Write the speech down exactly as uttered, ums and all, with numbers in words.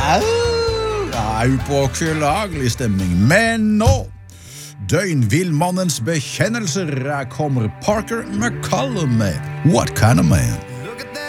Ja, upåklagelig stemning. Men nå, døgnvillmannens bekjennelser, kommer Parker McCollum med What Kind of Man?